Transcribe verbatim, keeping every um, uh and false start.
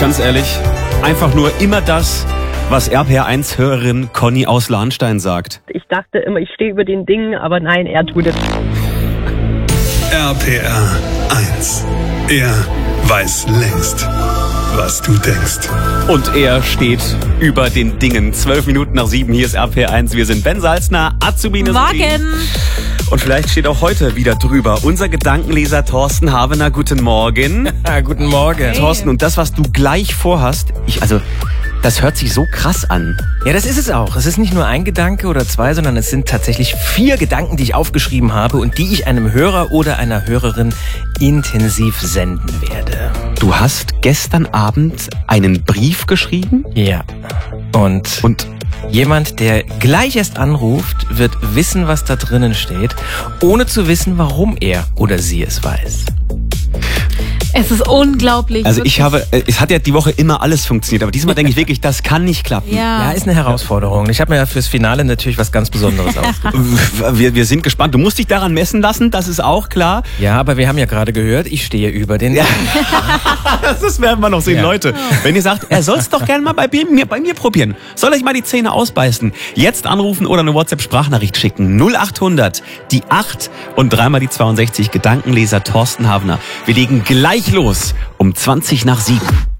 Ganz ehrlich, einfach nur immer das, was R P R eins-Hörerin Conny aus Lahnstein sagt. Ich dachte immer, ich stehe über den Dingen, aber nein, er tut es. R P R eins. Er weiß längst, was du denkst. Und er steht über den Dingen. Zwölf Minuten nach sieben, hier ist R P R eins. Wir sind Ben Salzner, Azubine Morgen. Und vielleicht steht auch heute wieder drüber unser Gedankenleser Thorsten Havener. Guten Morgen. Ja, guten Morgen. Hey. Thorsten, und das, was du gleich vorhast, ich, also, das hört sich so krass an. Ja, das ist es auch. Es ist nicht nur ein Gedanke oder zwei, sondern es sind tatsächlich vier Gedanken, die ich aufgeschrieben habe und die ich einem Hörer oder einer Hörerin intensiv senden werde. Du hast gestern Abend einen Brief geschrieben? Ja. Und, Und jemand, der gleich erst anruft, wird wissen, was da drinnen steht, ohne zu wissen, warum er oder sie es weiß. Es ist unglaublich. Also wirklich. ich habe, es hat ja die Woche immer alles funktioniert, aber diesmal denke ich wirklich, das kann nicht klappen. Ja. Ja, ist eine Herausforderung. Ich habe mir ja fürs Finale natürlich was ganz Besonderes ausgesucht. Wir, wir sind gespannt. Du musst dich daran messen lassen, das ist auch klar. Ja, aber wir haben ja gerade gehört, ich stehe über den... Ja. Das werden wir noch sehen, Ja. Leute. Wenn ihr sagt, er soll es doch gerne mal bei mir, bei mir probieren. Soll ich mal die Zähne ausbeißen? Jetzt anrufen oder eine WhatsApp-Sprachnachricht schicken. null achthundert, die acht und dreimal die zweiundsechzig. Gedankenleser Thorsten Havener. Wir legen gleich los um zwanzig nach sieben.